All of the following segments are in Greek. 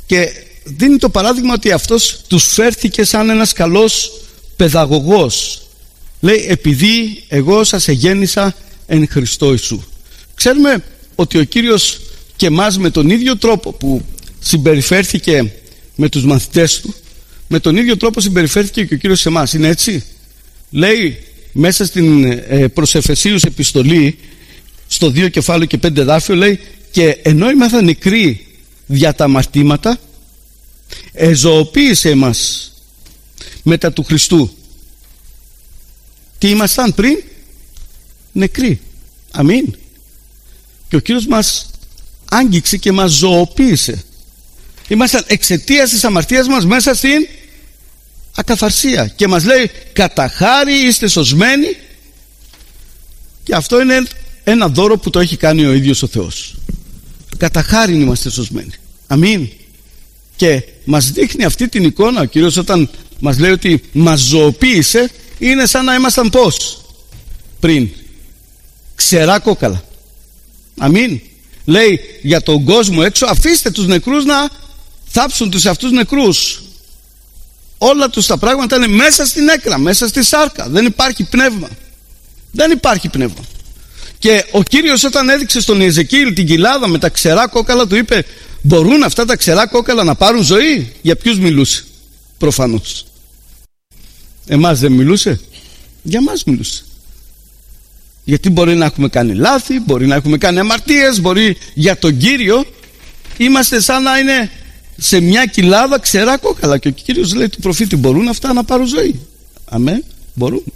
και δίνει το παράδειγμα ότι αυτός τους φέρθηκε σαν ένας καλός παιδαγωγός. Λέει, επειδή εγώ σας εγέννησα εν Χριστώ Ιησού. Ξέρουμε ότι ο Κύριος και εμάς με τον ίδιο τρόπο που συμπεριφέρθηκε με τους μαθητές του, με τον ίδιο τρόπο συμπεριφέρθηκε και ο Κύριος σε εμάς. Είναι έτσι? Λέει μέσα στην προς Εφεσίους επιστολή, στο 2 κεφάλαιο και 5 εδάφιο, λέει, και ενώ ήμαθα νεκροί δια τα αμαρτήματα, εζωοποίησε εμάς μετά του Χριστού. Τι ήμασταν πριν? Νεκροί. Αμήν. Και ο Κύριος μας άγγιξε και μας ζωοποίησε. Ήμασταν εξαιτίας της αμαρτίας μας μέσα στην ακαθαρσία, και μας λέει, κατά χάρη είστε σωσμένοι, και αυτό είναι ένα δώρο που το έχει κάνει ο ίδιος ο Θεός. Κατά χάρη είμαστε σωσμένοι. Αμήν. Και μας δείχνει αυτή την εικόνα ο Κύριος όταν μας λέει ότι μας ζωοποίησε. Είναι σαν να ήμασταν πώς? Πριν ξερά κόκαλα. Αμήν. Λέει για τον κόσμο έξω, αφήστε τους νεκρούς να θάψουν τους αυτούς νεκρούς. Όλα τους τα πράγματα είναι μέσα στην έκρα, μέσα στη σάρκα. Δεν υπάρχει πνεύμα. Δεν υπάρχει πνεύμα. Και ο Κύριος όταν έδειξε στον Ιεζεκίηλ την κοιλάδα με τα ξερά κόκαλα, του είπε, μπορούν αυτά τα ξερά κόκαλα να πάρουν ζωή? Για ποιους μιλούσε? Προφανώς. Εμάς δεν μιλούσε? Για μας μιλούσε. Γιατί μπορεί να έχουμε κάνει λάθη, μπορεί να έχουμε κάνει αμαρτίες, μπορεί για τον Κύριο είμαστε σαν να είναι σε μια κοιλάδα ξερά κόκαλα. Και ο Κύριος λέει του προφήτη, μπορούν αυτά να πάρουν ζωή? Αμέ, μπορούν.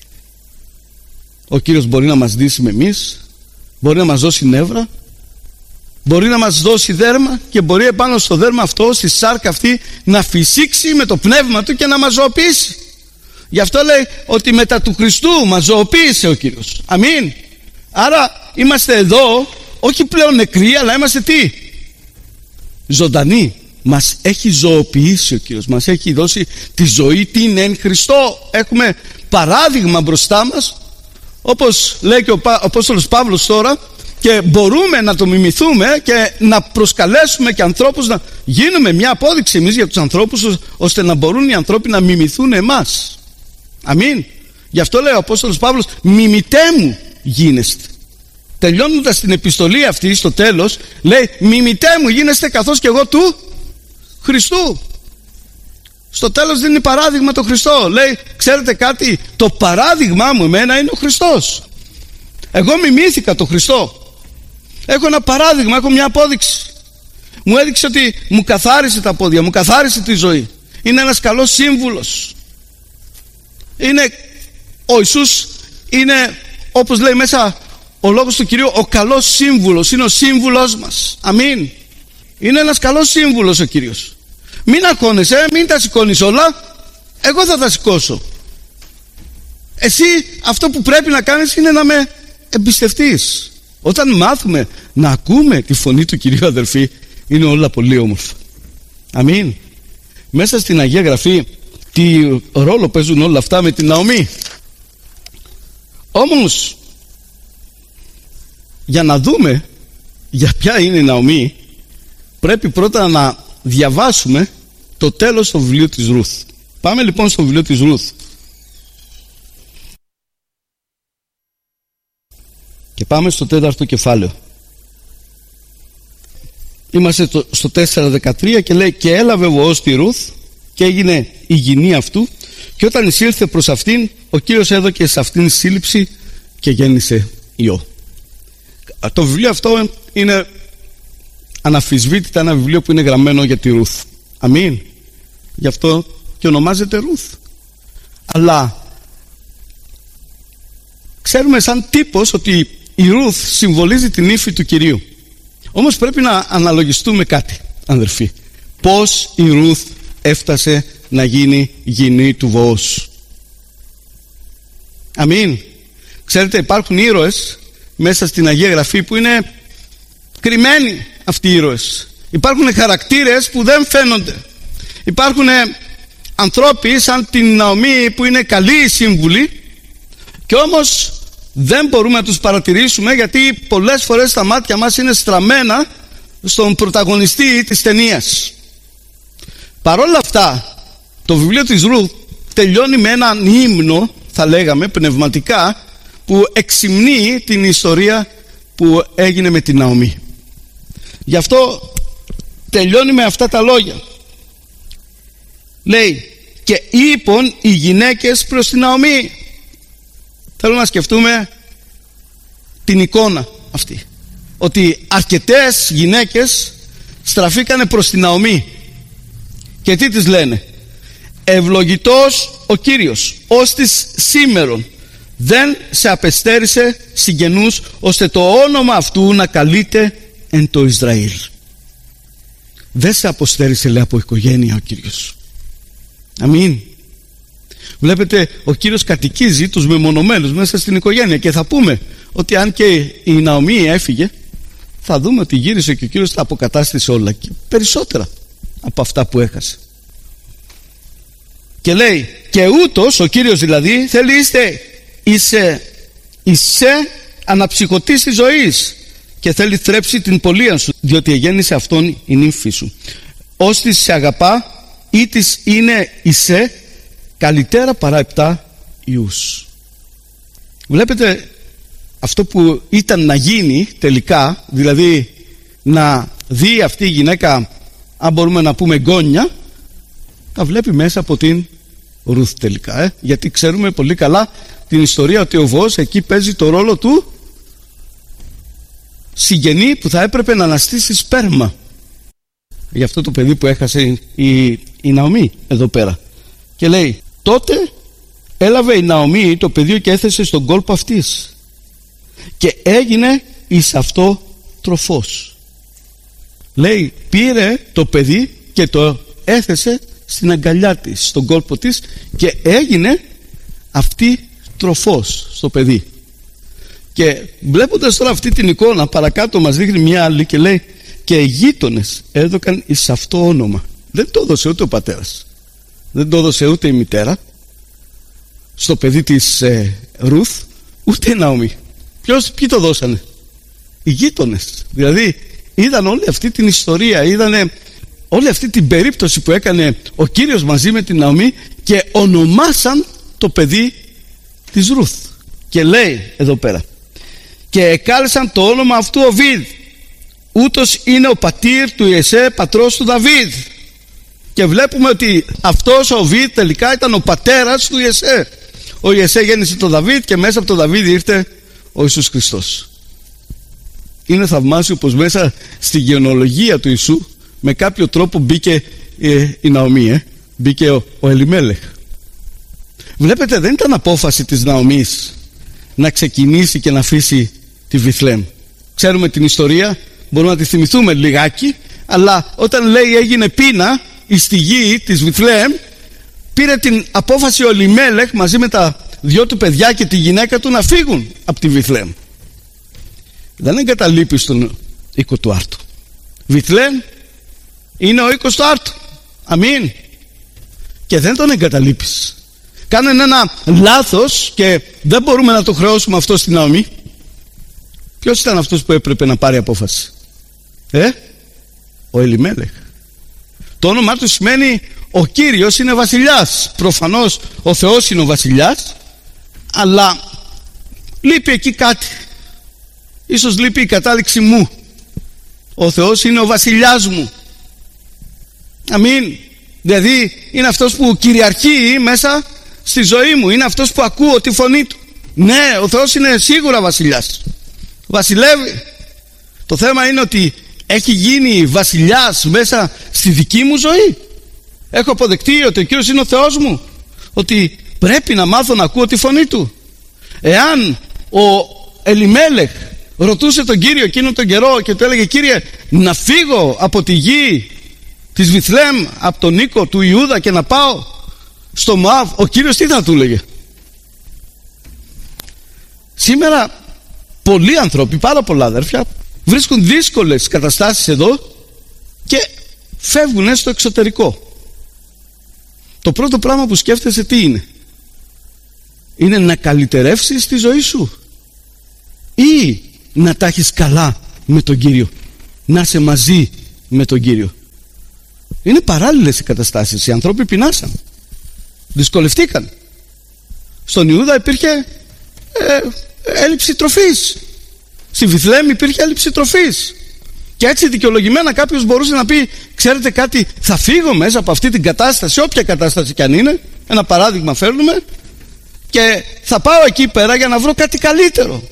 Ο Κύριος μπορεί να μας δείσει με εμείς, μπορεί να μας δώσει νεύρα, μπορεί να μας δώσει δέρμα, και μπορεί επάνω στο δέρμα αυτό, στη σάρκα αυτή, να φυσήξει με το πνεύμα του και να μας ζωοποιήσει. Γι' αυτό λέει ότι μετά του Χριστού μας ζωοποίησε ο Κύριος. Αμήν. Άρα είμαστε εδώ όχι πλέον νεκροί, αλλά είμαστε τι? Ζωντανοί. Μας έχει ζωοποιήσει ο Κύριος, μας έχει δώσει τη ζωή την εν Χριστώ. Έχουμε παράδειγμα μπροστά μας, όπως λέει και ο Απόστολος Παύλος τώρα, και μπορούμε να το μιμηθούμε και να προσκαλέσουμε και ανθρώπους, να γίνουμε μια απόδειξη εμείς για τους ανθρώπους, ώστε να μπορούν οι άνθρωποι να μιμηθούν εμάς. Αμήν. Γι' αυτό λέει ο Απόστολος Παύλος, μιμητέ μου γίνεστε. Τελειώνοντας την επιστολή αυτή στο τέλος, λέει, μιμητέ μου γίνεστε καθώς και εγώ του Χριστού. Στο τέλος δίνει παράδειγμα το Χριστό. Λέει, ξέρετε κάτι, το παράδειγμά μου εμένα είναι ο Χριστός. Εγώ μιμήθηκα το Χριστό. Έχω ένα παράδειγμα, έχω μια απόδειξη. Μου έδειξε ότι μου καθάρισε τα πόδια, μου καθάρισε τη ζωή. Είναι ένας καλός σύμβουλος. Είναι ο Ιησούς, είναι όπως λέει μέσα ο λόγος του Κυρίου, ο καλός σύμβουλος. Είναι ο σύμβουλος μας. Αμήν. Είναι ένας καλός σύμβουλος ο Κύριος. Μην αγχώνεσαι, μην τα σηκώνεις όλα, εγώ θα τα σηκώσω. Εσύ αυτό που πρέπει να κάνεις είναι να με εμπιστευτείς. Όταν μάθουμε να ακούμε τη φωνή του Κυρίου, αδερφοί, είναι όλα πολύ όμορφα. Αμήν. Μέσα στην Αγία Γραφή τι ρόλο παίζουν όλα αυτά με την Ναομή. Όμως για να δούμε για ποια είναι η Ναομή, πρέπει πρώτα να διαβάσουμε το τέλος στο βιβλίο της Ρούθ. Πάμε λοιπόν στο βιβλίο της Ρούθ και πάμε στο 4ο κεφάλαιο. Είμαστε στο 4:13 και λέει, και έλαβε Βοόζ τη Ρούθ και έγινε η γυνή αυτού, και όταν εισήλθε προς αυτήν, ο Κύριος έδωκε σε αυτήν σύλληψη και γέννησε ιό. Το βιβλίο αυτό είναι αναφυσβήτητα ένα βιβλίο που είναι γραμμένο για τη Ρούθ. Αμήν. Γι' αυτό και ονομάζεται Ρούθ. Αλλά ξέρουμε σαν τύπος ότι η Ρούθ συμβολίζει την ύφη του Κυρίου. Όμως πρέπει να αναλογιστούμε κάτι, αδερφοί. Πώς η Ρούθ έφτασε να γίνει γυνή του Βοόζ. Αμήν. Ξέρετε, υπάρχουν ήρωες μέσα στην Αγία Γραφή που είναι κρυμμένοι αυτοί οι ήρωες. Υπάρχουν χαρακτήρες που δεν φαίνονται. Υπάρχουν ανθρώποι σαν την Ναομή που είναι καλοί σύμβουλοι, και όμως δεν μπορούμε να τους παρατηρήσουμε, γιατί πολλές φορές τα μάτια μας είναι στραμμένα στον πρωταγωνιστή της ταινίας. Παρόλα αυτά, το βιβλίο της Ρουθ τελειώνει με έναν ύμνο, θα λέγαμε πνευματικά, που εξυμνεί την ιστορία που έγινε με την Ναομή. Γι' αυτό τελειώνει με αυτά τα λόγια. Λέει, και είπαν οι γυναίκες προς την Ναομή. Θέλω να σκεφτούμε την εικόνα αυτή, ότι αρκετές γυναίκες στραφήκανε προς την Ναομή και τι τις λένε? Ευλογητός ο Κύριος ως της σήμερον δεν σε απεστέρισε συγγενούς, ώστε το όνομα αυτού να καλείται εν το Ισραήλ. Δεν σε αποστέρισε, λέει, από οικογένεια ο Κύριος. Αμήν. Βλέπετε, ο Κύριος κατοικίζει τους μεμονωμένους μέσα στην οικογένεια, και θα πούμε ότι αν και η Ναομή έφυγε, θα δούμε ότι γύρισε και ο Κύριος τα αποκατάστησε όλα και περισσότερα από αυτά που έχασε. Και λέει, και ούτως ο Κύριος δηλαδή θέλει είσαι αναψυχωτής της ζωής και θέλει θρέψει την πωλεία σου, διότι εγέννησε αυτόν η νύμφη σου. Ως της σε αγαπά ή της είναι είσαι καλύτερα παρά 7 ιούς. Βλέπετε αυτό που ήταν να γίνει τελικά, δηλαδή να δει αυτή η γυναίκα, αν μπορούμε να πούμε γόνια, τα βλέπει μέσα από την Ρουθ τελικά, γιατί ξέρουμε πολύ καλά την ιστορία ότι ο Βοός εκεί παίζει το ρόλο του συγγενή που θα έπρεπε να αναστήσει σπέρμα για αυτό το παιδί που έχασε η Ναομή εδώ πέρα. Και λέει, τότε έλαβε η Ναομή το παιδί και έθεσε στον κόλπο αυτής και έγινε εις αυτό τροφός. Λέει, πήρε το παιδί και το έθεσε στην αγκαλιά της, στον κόλπο της, και έγινε αυτή τροφός στο παιδί. Και βλέποντας τώρα αυτή την εικόνα, παρακάτω μας δείχνει μια άλλη και λέει, και οι γείτονες έδωκαν εις αυτό όνομα. Δεν το έδωσε ούτε ο πατέρας, δεν το έδωσε ούτε η μητέρα στο παιδί της Ρουθ, ούτε η Ναομή. Ποιοι το δώσανε? Οι γείτονες. Δηλαδή είδαν όλη αυτή την ιστορία, είδανε όλη αυτή την περίπτωση που έκανε ο Κύριος μαζί με την Ναομή και ονομάσαν το παιδί της Ρουθ. Και λέει εδώ πέρα, και εκάλεσαν το όνομα αυτού Οβίδ, ούτως είναι ο πατήρ του Ιεσέ, πατρός του Δαβίδ. Και βλέπουμε ότι αυτός ο Οβίδ τελικά ήταν ο πατέρας του Ιεσέ. Ο Ιεσέ γέννησε τον Δαβίδ και μέσα από τον Δαβίδ ήρθε ο Ιησούς Χριστός. Είναι θαυμάσιο πως μέσα στη γενεολογία του Ιησού με κάποιο τρόπο μπήκε η Ναομή, μπήκε ο Ελιμέλεχ. Βλέπετε, δεν ήταν απόφαση της Ναομής να ξεκινήσει και να αφήσει τη Βιθλέμ. Ξέρουμε την ιστορία, μπορούμε να τη θυμηθούμε λιγάκι, αλλά όταν λέει έγινε πείνα στη γη της Βιθλέμ, πήρε την απόφαση ο Ελιμέλεχ μαζί με τα δυο του παιδιά και τη γυναίκα του να φύγουν από τη Βιθλέμ. Δεν εγκαταλείπει στον οίκο του άρτου. Βιθλέμ είναι ο οίκος του άρτου. Αμήν. Και δεν τον εγκαταλείπεις. Κάνανε ένα λάθος και δεν μπορούμε να το χρεώσουμε αυτό στην Ναομή. Ποιος ήταν αυτός που έπρεπε να πάρει απόφαση? Ο Ελιμέλεχ. Το όνομά του σημαίνει ο Κύριος είναι βασιλιάς. Προφανώς ο Θεός είναι ο βασιλιάς, αλλά λείπει εκεί κάτι. Ίσως λείπει η κατάληξη μου. Ο Θεός είναι ο βασιλιάς μου. Αμήν. Δηλαδή είναι αυτός που κυριαρχεί μέσα στη ζωή μου. Είναι αυτός που ακούω τη φωνή του. Ναι, ο Θεός είναι σίγουρα βασιλιάς. Βασιλεύει. Το θέμα είναι ότι έχει γίνει βασιλιάς μέσα στη δική μου ζωή. Έχω αποδεκτεί ότι ο Κύριος είναι ο Θεός μου, ότι πρέπει να μάθω να ακούω τη φωνή του. Εάν ο Ελιμέλεχ ρωτούσε τον Κύριο εκείνο τον καιρό και του έλεγε, Κύριε, να φύγω από τη γη της Βιθλέμ, από τον οίκο του Ιούδα και να πάω στο Μωάβ, ο Κύριος τι θα του έλεγε? Σήμερα πολλοί άνθρωποι, πάρα πολλά αδέρφια, βρίσκουν δύσκολες καταστάσεις εδώ και φεύγουν στο εξωτερικό. Το πρώτο πράγμα που σκέφτεσαι τι είναι? Είναι να καλυτερεύσεις τη ζωή σου ή να τα έχεις καλά με τον Κύριο, να είσαι μαζί με τον Κύριο? Είναι παράλληλες οι καταστάσεις. Οι άνθρωποι πεινάσαν, δυσκολευτήκαν. Στον Ιούδα υπήρχε έλλειψη τροφής. Στη Βιθλεέμ υπήρχε έλλειψη τροφής. Και έτσι δικαιολογημένα κάποιος μπορούσε να πει, ξέρετε κάτι, θα φύγω μέσα από αυτή την κατάσταση, όποια κατάσταση κι αν είναι, ένα παράδειγμα φέρνουμε, και θα πάω εκεί πέρα για να βρω κάτι καλύτερο.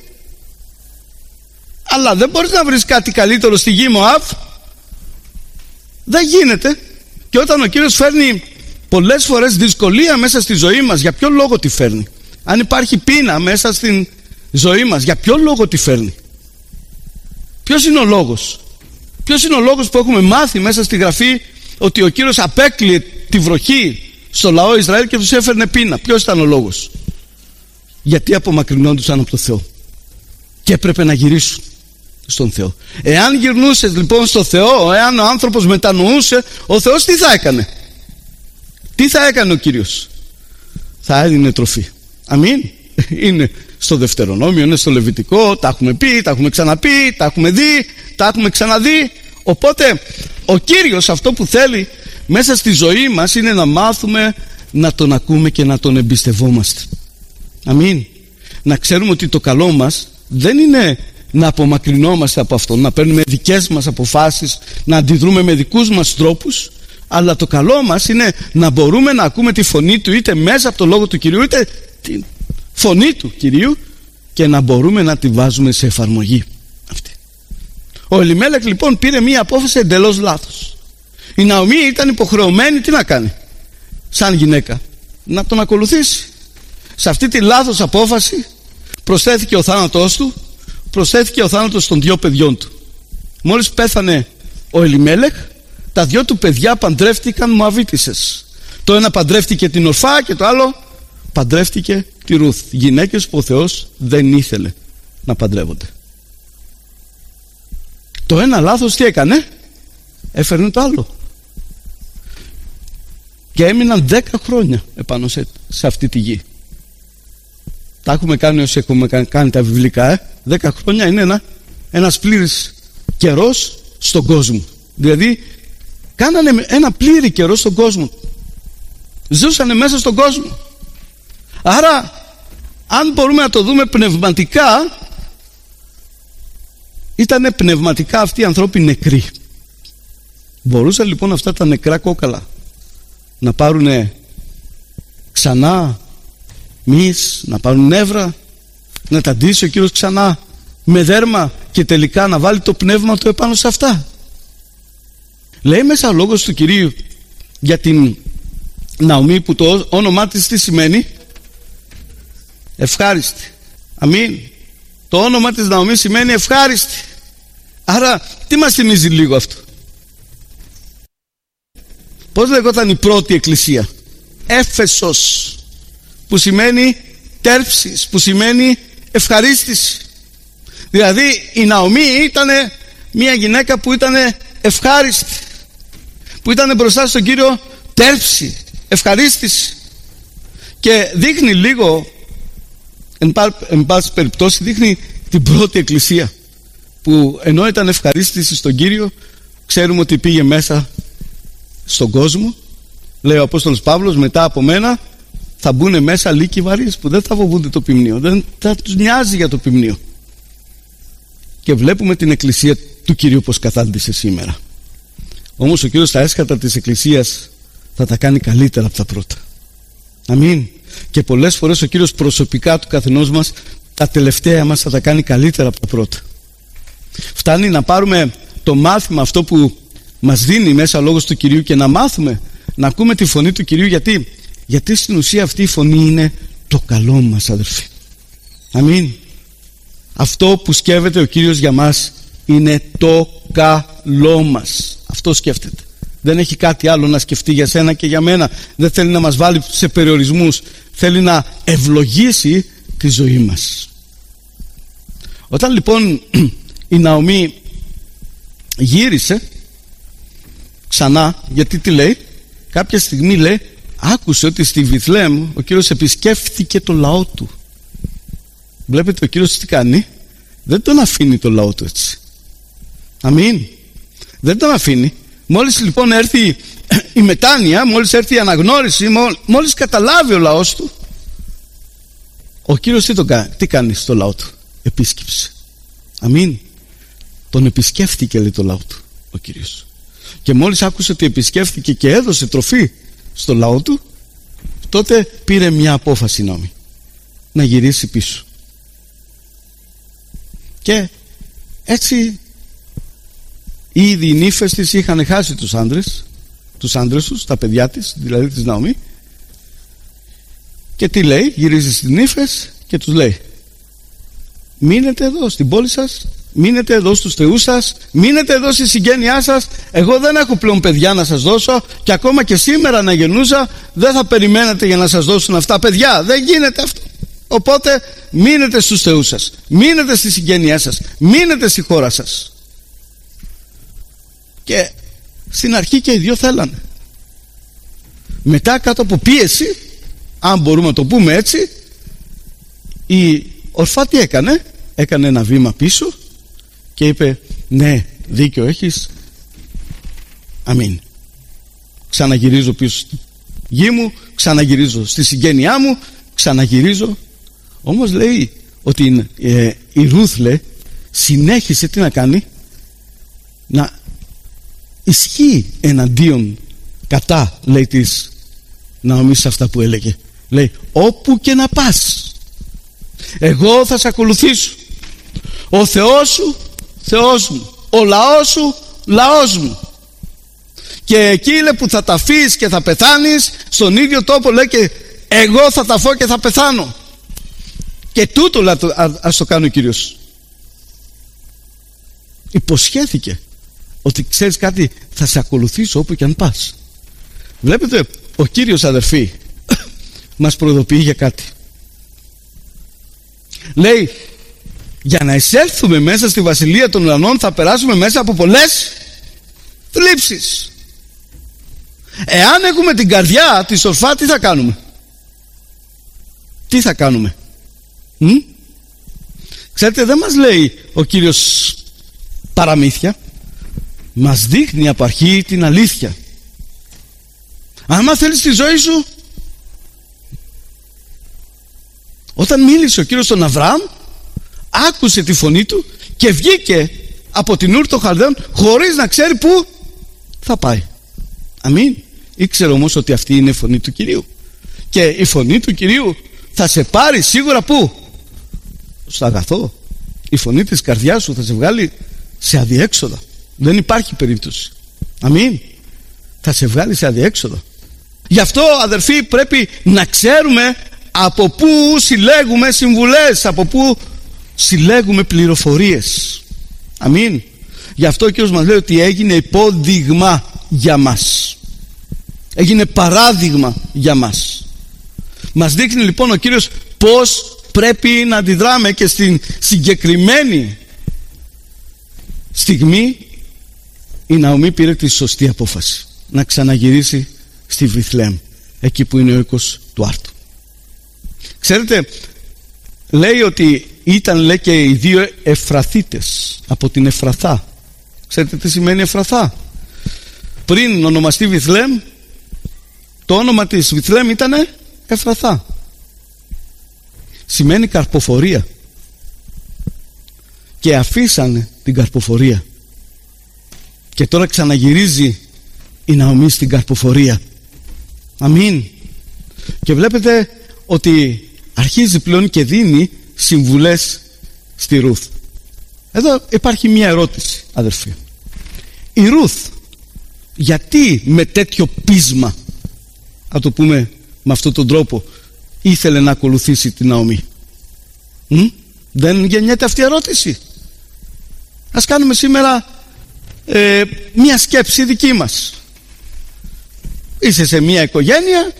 Αλλά δεν μπορείς να βρεις κάτι καλύτερο στη γη Μωάβ. Δεν γίνεται. Και όταν ο Κύριος φέρνει πολλές φορές δυσκολία μέσα στη ζωή μας, για ποιο λόγο τη φέρνει? Αν υπάρχει πείνα μέσα στην ζωή μας, για ποιο λόγο τη φέρνει? Ποιος είναι ο λόγος? Ποιος είναι ο λόγος που έχουμε μάθει μέσα στη Γραφή ότι ο Κύριος απέκλειε τη βροχή στο λαό Ισραήλ και τους έφερνε πείνα? Ποιος ήταν ο λόγος? Γιατί απομακρυνόντουσαν από το Θεό και έπρεπε να γυρίσουν στον Θεό. Εάν γυρνούσες λοιπόν στο Θεό, εάν ο άνθρωπος μετανοούσε, ο Θεός τι θα έκανε? Τι θα έκανε ο Κύριος? Θα έδινε τροφή. Αμήν. Είναι στο Δευτερονόμιο, είναι στο Λεβιτικό, τα έχουμε πει, τα έχουμε ξαναπεί, τα έχουμε δει, τα έχουμε ξαναδεί. Οπότε ο Κύριος αυτό που θέλει μέσα στη ζωή μας είναι να μάθουμε να τον ακούμε και να τον εμπιστευόμαστε. Αμήν. Να ξέρουμε ότι το καλό μας δεν είναι να απομακρυνόμαστε από αυτόν, να παίρνουμε δικές μας αποφάσεις, να αντιδρούμε με δικούς μας τρόπους, αλλά το καλό μας είναι να μπορούμε να ακούμε τη φωνή του, είτε μέσα από το λόγο του Κυρίου, είτε τη φωνή του Κυρίου, και να μπορούμε να τη βάζουμε σε εφαρμογή αυτή. Ο Ελιμέλεκ λοιπόν πήρε μία απόφαση εντελώς λάθος. Η Ναομή ήταν υποχρεωμένη τι να κάνει? Σαν γυναίκα να τον ακολουθήσει. Σε αυτή τη λάθος απόφαση προσθέθηκε ο θάνατός του, προσθέθηκε ο θάνατος των 2 παιδιών του. Μόλις πέθανε ο Ελιμέλεκ, τα 2 του παιδιά παντρεύτηκαν Μωαβίτισσες. Το ένα παντρεύτηκε την Ορφά και το άλλο παντρεύτηκε τη Ρούθ. Γυναίκες που ο Θεός δεν ήθελε να παντρεύονται. Το ένα λάθος τι έκανε? Έφερνε το άλλο. Και έμειναν 10 χρόνια επάνω σε αυτή τη γη. Τα έχουμε κάνει όσοι έχουμε κάνει τα βιβλικά. 10 χρόνια είναι ένας πλήρης καιρός στον κόσμο. Δηλαδή κάνανε ένα πλήρη καιρό στον κόσμο. Ζούσανε μέσα στον κόσμο. Άρα αν μπορούμε να το δούμε πνευματικά, ήτανε πνευματικά αυτοί οι ανθρώποι νεκροί. Μπορούσαν λοιπόν αυτά τα νεκρά κόκαλα να πάρουν ξανά μυς, να πάρουν νεύρα, να τα ντύσει ο Κύριος ξανά με δέρμα και τελικά να βάλει το πνεύμα του επάνω σε αυτά? Λέει μέσα ο λόγος του Κυρίου για την Ναομή, που το όνομά της τι σημαίνει? Ευχάριστη. Αμήν. Το όνομα της Ναομή σημαίνει ευχάριστη. Άρα τι μας θυμίζει λίγο αυτό? Πώς λεγόταν η πρώτη εκκλησία? Έφεσος, που σημαίνει τέρψης, που σημαίνει ευχαρίστηση. Δηλαδή η Ναομή ήταν μια γυναίκα που ήταν ευχάριστη, που ήταν μπροστά στον Κύριο τέρψη, ευχαρίστηση. Και δείχνει λίγο, εν πάση περιπτώσει, δείχνει την πρώτη εκκλησία, που ενώ ήταν ευχαρίστηση στον Κύριο, ξέρουμε ότι πήγε μέσα στον κόσμο. Λέει ο Απόστολος Παύλος, μετά από μένα θα μπουν μέσα λύκοι βαρύς που δεν θα φοβούνται το ποιμνίο, δεν θα τους νοιάζει για το ποιμνίο. Και βλέπουμε την εκκλησία του Κυρίου πως καθάντησε σήμερα. Όμως ο Κύριος τα έσχατα της εκκλησίας θα τα κάνει καλύτερα από τα πρώτα. Αμήν. Και πολλές φορές ο Κύριος προσωπικά του καθενός μας τα τελευταία μας θα τα κάνει καλύτερα από τα πρώτα. Φτάνει να πάρουμε το μάθημα αυτό που μας δίνει μέσα ο λόγος του Κυρίου και να μάθουμε να ακούμε τη φωνή του Κυρίου. Γιατί στην ουσία αυτή η φωνή είναι το καλό μας, αδερφοί. Αμήν. Αυτό που σκέφτεται ο Κύριος για μας είναι το καλό μας. Αυτό σκέφτεται. Δεν έχει κάτι άλλο να σκεφτεί για σένα και για μένα. Δεν θέλει να μας βάλει σε περιορισμούς. Θέλει να ευλογήσει τη ζωή μας. Όταν λοιπόν η Ναομή γύρισε ξανά, γιατί τι λέει? Κάποια στιγμή λέει, άκουσε ότι στη Βιθλεέμ ο Κύριος επισκέφθηκε το λαό του. Βλέπετε ο Κύριος τι κάνει? Δεν τον αφήνει το λαό του έτσι. Αμήν. Δεν τον αφήνει. Μόλις λοιπόν έρθει η μετάνοια, μόλις έρθει η αναγνώριση, μόλις καταλάβει ο λαός του, ο Κύριος τι κάνει στο λαό του? Επίσκεψε. Αμήν. Τον επισκέφθηκε, λέει, το λαό του ο Κύριος. Και μόλις άκουσε ότι επισκέφθηκε και έδωσε τροφή στο λαό του, τότε πήρε μια απόφαση, Ναομή, να γυρίσει πίσω. Και έτσι ήδη οι νύφες της είχαν χάσει τους άντρες τους, τα παιδιά της, δηλαδή της Ναομή. Και τι λέει? Γυρίζει στις νύφες και τους λέει: μείνετε εδώ στην πόλη σας, μείνετε εδώ στους θεούς σας, μείνετε εδώ στη συγγένειά σας. Εγώ δεν έχω πλέον παιδιά να σας δώσω, και ακόμα και σήμερα να γεννούσα δεν θα περιμένετε για να σας δώσουν αυτά παιδιά. Δεν γίνεται αυτό. Οπότε μείνετε στους θεούς σας, μείνετε στη συγγένειά σας, μείνετε στη χώρα σας. Και στην αρχή και οι δύο θέλανε. Μετά, κάτω από πίεση, αν μπορούμε να το πούμε έτσι, η Ορφά τι έκανε? Έκανε ένα βήμα πίσω και είπε: ναι, δίκιο έχεις, αμήν. Ξαναγυρίζω πίσω στη γη μου, ξαναγυρίζω στη συγγένειά μου, ξαναγυρίζω. Όμως λέει ότι η Ρούθ, λέει, συνέχισε τι να κάνει? Να ισχύει εναντίον, κατά, λέει, της Ναομή σε αυτά που έλεγε. Λέει: όπου και να πας, εγώ θα σε ακολουθήσω. Ο Θεός σου, Θεός μου. Ο λαός σου, λαός μου. Και εκεί, λέει, που θα ταφείς και θα πεθάνεις, στον ίδιο τόπο, λέει, και εγώ θα ταφώ και θα πεθάνω. Και τούτο, λέει, ας το κάνει ο Κύριος. Υποσχέθηκε ότι, ξέρεις κάτι, θα σε ακολουθήσω όπου και αν πας. Βλέπετε, ο Κύριος, αδερφοί, μας προειδοποιεί για κάτι. Λέει: για να εισέλθουμε μέσα στη βασιλεία των ουρανών θα περάσουμε μέσα από πολλές θλίψεις. Εάν έχουμε την καρδιά της Ορφά, τι θα κάνουμε? Τι θα κάνουμε? Ξέρετε, δεν μας λέει ο Κύριος παραμύθια, μας δείχνει από αρχή την αλήθεια. Άμα θέλεις τη ζωή σου, όταν μίλησε ο Κύριος στον Αβραάμ, άκουσε τη φωνή του και βγήκε από την Ούρ των Χαλδαίων χωρίς να ξέρει πού θα πάει. Αμήν. Ήξερε όμως ότι αυτή είναι η φωνή του Κυρίου, και η φωνή του Κυρίου θα σε πάρει σίγουρα πού? Στο αγαθό. Η φωνή της καρδιάς σου θα σε βγάλει σε αδιέξοδα. Δεν υπάρχει περίπτωση. Αμήν. Θα σε βγάλει σε αδιέξοδα. Γι' αυτό, αδερφοί, πρέπει να ξέρουμε από πού συλλέγουμε συμβουλές, από πού συλλέγουμε πληροφορίες. Αμήν. Γι' αυτό ο Κύριος μας λέει ότι έγινε υπόδειγμα για μας. Έγινε παράδειγμα για μας. Μας δείχνει λοιπόν ο Κύριος πώς πρέπει να αντιδράμε, και στην συγκεκριμένη στιγμή η Ναομή πήρε τη σωστή απόφαση να ξαναγυρίσει στη Βιθλεέμ, εκεί που είναι ο οίκος του Άρτου. Ξέρετε, λέει ότι ήταν, λέει, και οι δύο Εφραθίτες από την Εφραθά. Ξέρετε τι σημαίνει Εφραθά? Πριν ονομαστεί Βιθλεέμ, το όνομα της Βιθλεέμ ήταν Εφραθά. Σημαίνει καρποφορία. Και αφήσανε την καρποφορία, και τώρα ξαναγυρίζει η Ναομή στην καρποφορία. Αμήν. Και βλέπετε ότι αρχίζει πλέον και δίνει συμβουλές στη Ρούθ. Εδώ υπάρχει μια ερώτηση, αδερφοί. Η Ρούθ γιατί με τέτοιο πείσμα, να το πούμε με αυτόν τον τρόπο, ήθελε να ακολουθήσει την Ναομή? Δεν γεννιέται αυτή η ερώτηση? Ας κάνουμε σήμερα μια σκέψη δική μας. Είσαι σε μια οικογένεια,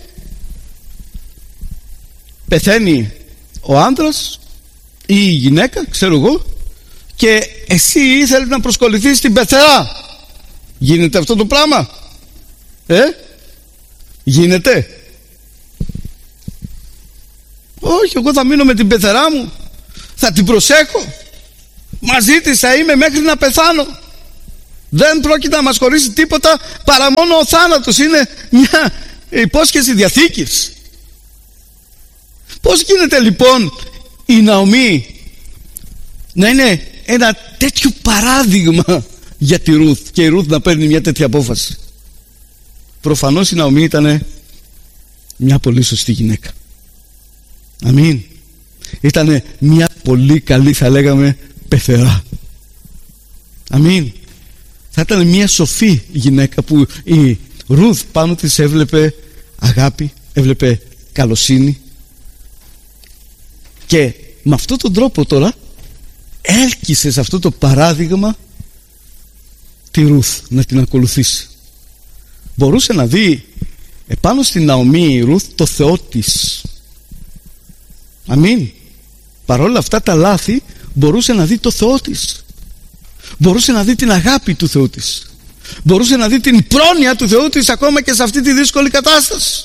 πεθαίνει ο άντρας ή η γυναίκα, ξέρω εγώ, και εσύ ήθελες να προσκοληθείς στην πεθερά. Γίνεται αυτό το πράγμα? Γίνεται? Όχι, εγώ θα μείνω με την πεθερά μου, θα την προσέχω, μαζί της θα είμαι μέχρι να πεθάνω. Δεν πρόκειται να μας χωρίσει τίποτα παρά μόνο ο θάνατος. Είναι μια υπόσχεση διαθήκης. Πώς γίνεται λοιπόν η Ναομή να είναι ένα τέτοιο παράδειγμα για τη Ρουθ και η Ρουθ να παίρνει μια τέτοια απόφαση? Προφανώς η Ναομή ήταν μια πολύ σωστή γυναίκα. Αμήν. Ήταν μια πολύ καλή, θα λέγαμε, πεθερά. Αμήν. Θα ήταν μια σοφή γυναίκα που η Ρουθ πάνω της έβλεπε αγάπη, έβλεπε καλοσύνη, και με αυτόν τον τρόπο τώρα έλκυσε σε αυτό το παράδειγμα τη Ρουθ να την ακολουθήσει. Μπορούσε να δει επάνω στην Ναομή η Ρουθ το Θεό της. Αμήν. Παρόλα αυτά τα λάθη μπορούσε να δει το Θεό της. Μπορούσε να δει την αγάπη του Θεού της. Μπορούσε να δει την πρόνοια του Θεού της ακόμα και σε αυτή τη δύσκολη κατάσταση.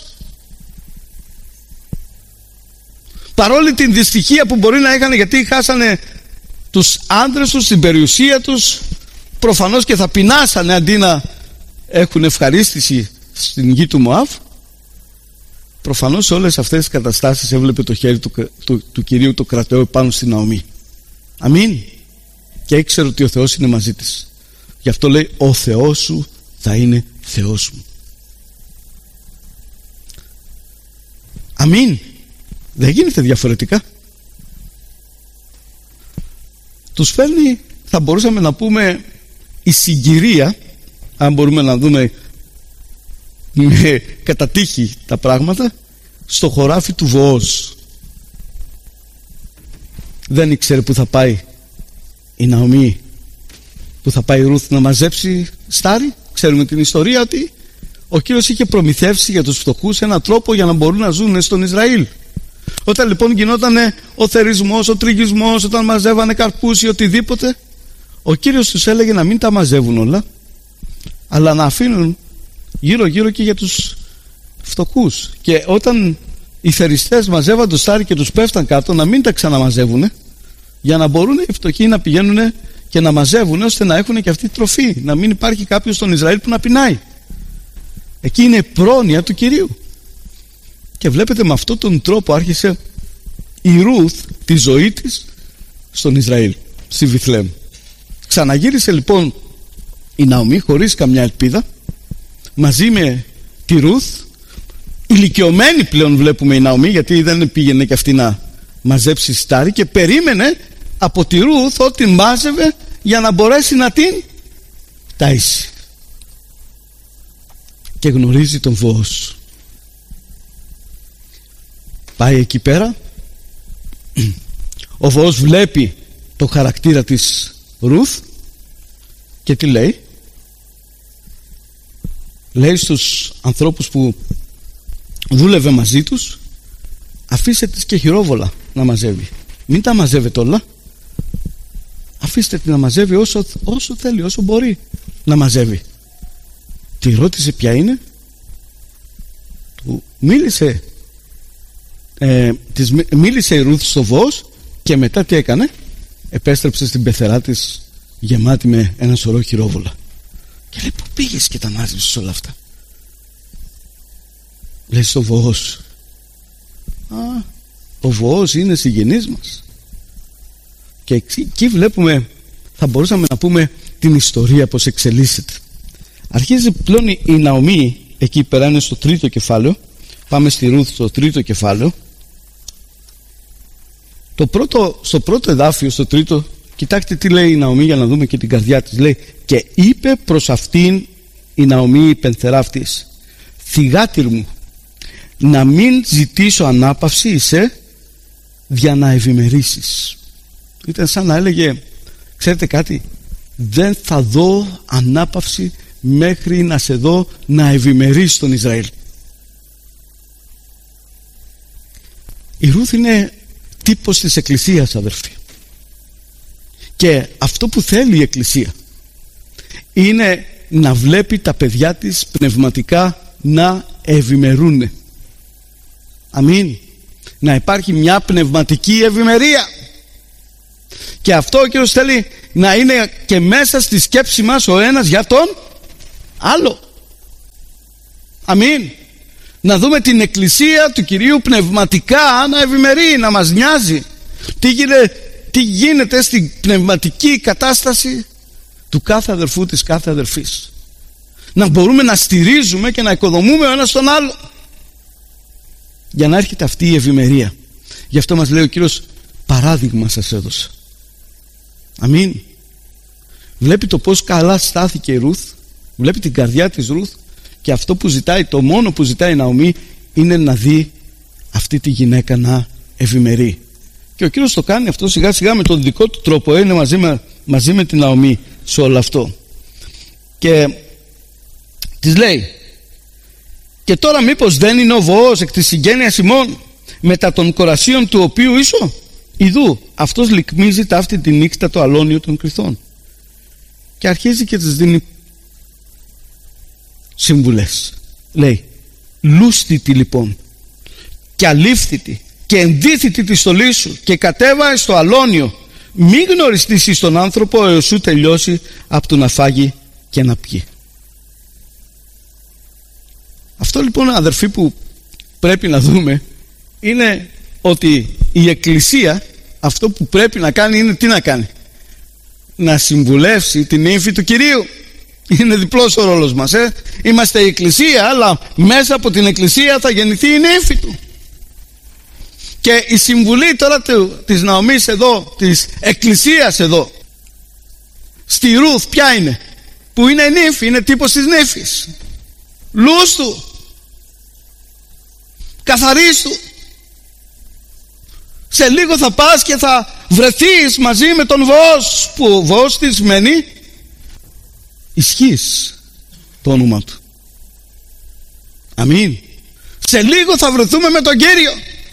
Παρόλη την δυστυχία που μπορεί να είχαν, γιατί χάσανε τους άντρες τους, την περιουσία τους, προφανώς και θα πεινάσανε αντί να έχουν ευχαρίστηση στην γη του Μωάβ. Προφανώς σε όλες αυτές τις καταστάσεις έβλεπε το χέρι του Κυρίου το κρατέο πάνω στην Ναομή. Αμήν. Και ήξερε ότι ο Θεός είναι μαζί της. Γι' αυτό λέει, ο Θεός σου θα είναι Θεός μου. Αμήν. Δεν γίνεται διαφορετικά. Τους φέρνει, θα μπορούσαμε να πούμε, η συγκυρία, αν μπορούμε να δούμε με κατά τύχη τα πράγματα, στο χωράφι του Βοόζ. Δεν ήξερε που θα πάει η Ναομή, που θα πάει η Ρουθ να μαζέψει στάρι. Ξέρουμε την ιστορία ότι ο Κύριος είχε προμηθεύσει για τους φτωχούς έναν τρόπο για να μπορούν να ζουν στον Ισραήλ. Όταν λοιπόν γινόταν ο θερισμός, ο τριγισμός, όταν μαζεύανε καρπούς ή οτιδήποτε, ο Κύριος τους έλεγε να μην τα μαζεύουν όλα, αλλά να αφήνουν γύρω γύρω και για τους φτωχούς. Και όταν οι θεριστές μαζεύαν το στάρι και τους πέφταν κάτω, να μην τα ξαναμαζεύουν, για να μπορούν οι φτωχοί να πηγαίνουν και να μαζεύουν, ώστε να έχουν και αυτή τη τροφή, να μην υπάρχει κάποιος στον Ισραήλ που να πεινάει. Εκεί είναι πρόνοια του Κυρίου. Και βλέπετε, με αυτόν τον τρόπο άρχισε η Ρουθ τη ζωή της στον Ισραήλ, στη Βιθλεέμ. Ξαναγύρισε λοιπόν η Ναομή χωρίς καμιά ελπίδα, μαζί με τη Ρουθ, ηλικιωμένη πλέον βλέπουμε η Ναομή, γιατί δεν πήγαινε και αυτή να μαζέψει στάρι, και περίμενε από τη Ρουθ ό,τι μάζευε για να μπορέσει να την ταΐσει. Και γνωρίζει τον Βοόζ. Πάει εκεί πέρα, ο Βοόζ βλέπει το χαρακτήρα της Ρουθ και τι λέει? Λέει στους ανθρώπους που δούλευε μαζί τους, αφήστε τις και χειρόβολα να μαζεύει, μην τα μαζεύετε όλα, αφήστε την να μαζεύει όσο θέλει, όσο μπορεί να μαζεύει. Τη ρώτησε ποια είναι, του μίλησε η Ρουθ στο Βοόζ, και μετά τι έκανε? Επέστρεψε στην πεθερά της γεμάτη με ένα σωρό χειρόβολα. Και λέει, πού πήγες και τα μάζεψες όλα αυτά? Λέει, στο Βοόζ. Ο Βοόζ είναι συγγενής μας. Και εκεί βλέπουμε, θα μπορούσαμε να πούμε, την ιστορία πως εξελίσσεται. Αρχίζει πλέον η Ναομή, εκεί πέρα είναι στο 3ο κεφάλαιο. Πάμε στη Ρουθ στο 3ο κεφάλαιο. Στο πρώτο εδάφιο, στο 3ο, κοιτάξτε τι λέει η Ναομή, για να δούμε και την καρδιά της. Λέει, και είπε προς αυτήν η Ναομή η πενθερά αυτής, θυγάτηρ μου, να μην ζητήσω ανάπαυση είσαι, για να ευημερήσεις. Ήταν σαν να έλεγε, ξέρετε κάτι, δεν θα δω ανάπαυση μέχρι να σε δω να ευημερείς τον Ισραήλ. Η Ρουθ είναι τύπος της Εκκλησίας, αδερφοί. Και αυτό που θέλει η Εκκλησία είναι να βλέπει τα παιδιά της πνευματικά να ευημερούν. Αμήν. Να υπάρχει μια πνευματική ευημερία. Και αυτό ο Κύριος θέλει να είναι και μέσα στη σκέψη μας ο ένας για τον άλλο. Αμήν. Να δούμε την Εκκλησία του Κυρίου πνευματικά να ευημερεί, να μας νοιάζει. Τι γίνεται στην πνευματική κατάσταση του κάθε αδερφού, της κάθε αδερφής. Να μπορούμε να στηρίζουμε και να οικοδομούμε ο ένας τον άλλο, για να έρχεται αυτή η ευημερία. Γι' αυτό μας λέει ο Κύριος, παράδειγμα σας έδωσα. Αμήν. Βλέπει το πως καλά στάθηκε η Ρούθ, βλέπει την καρδιά της Ρούθ, και αυτό που ζητάει, το μόνο που ζητάει η Ναομή, είναι να δει αυτή τη γυναίκα να ευημερεί. Και ο Κύριος το κάνει αυτό σιγά σιγά με τον δικό του τρόπο. Είναι μαζί με την Ναομή σε όλο αυτό. Και της λέει, και τώρα μήπως δεν είναι ο Βοός εκ της συγγένειας ημών, μετά των κορασίων του οποίου ίσο? Ιδού αυτός λυκμίζει ταύτη τη νύχτα το αλόνιο των κρυθών. Και αρχίζει και της δίνει συμβουλές. Λέει, λούστητη λοιπόν και αλήφθητη και ενδύθητη τη στολή σου και κατέβαε στο αλόνιο, μη γνωριστείς εις τον άνθρωπο έως σου τελειώσει από το να φάγει και να πιει. Αυτό λοιπόν, αδερφοί, που πρέπει να δούμε είναι ότι η Εκκλησία αυτό που πρέπει να κάνει είναι τι να κάνει? Να συμβουλεύσει την ύμφη του Κυρίου. Είναι διπλός ο ρόλος μας. Είμαστε η Εκκλησία, αλλά μέσα από την Εκκλησία θα γεννηθεί η ύμφη του. Και η συμβουλή τώρα της Ναομής εδώ, της Εκκλησίας εδώ στη Ρούθ, ποια είναι? Που είναι νύφη, είναι τύπος της νύφης. Λούστου, καθαρίστου. Σε λίγο θα πας και θα βρεθείς μαζί με τον Βοός, που ο Βοός τι σημαίνει? Ισχύς, το όνομα του. Αμήν. Σε λίγο θα βρεθούμε με τον Κύριο.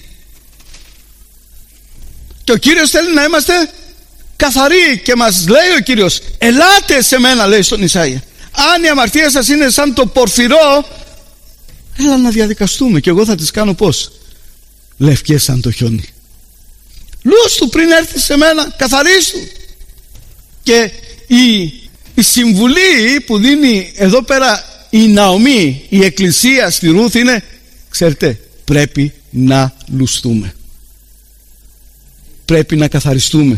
Και ο Κύριος θέλει να είμαστε καθαροί, και μας λέει ο Κύριος, ελάτε σε μένα, λέει στον Ισαΐα. Αν η αμαρτία σας είναι σαν το πορφυρό, έλα να διαδικαστούμε και εγώ θα τις κάνω πώς? Λευκές σαν το χιόνι. Λούστου πριν έρθεις σε μένα, καθαρίστου. Και η συμβουλή που δίνει εδώ πέρα η Ναομή, η Εκκλησία στη Ρούθ, είναι, ξέρετε, πρέπει να λουστούμε, πρέπει να καθαριστούμε.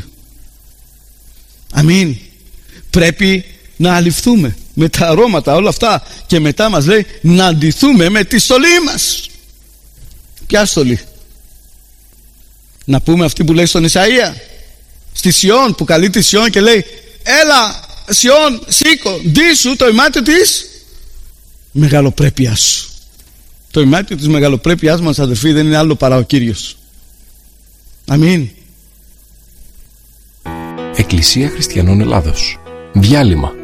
Αμήν. Πρέπει να αληφθούμε με τα αρώματα όλα αυτά, και μετά μας λέει να ντυθούμε με τη στολή μας. Ποια στολή? Να πούμε αυτή που λέει στον Ισαΐα, στη Σιών, που καλεί τη Σιών και λέει, έλα Σιών, σήκω, ντύσου το ημάτιο της μεγαλοπρέπειας σου. Το ημάτιο της μεγαλοπρέπειάς μας, αδερφοί, δεν είναι άλλο παρά ο Κύριος. Αμήν. Εκκλησία Χριστιανών Ελλάδος. Διάλειμμα.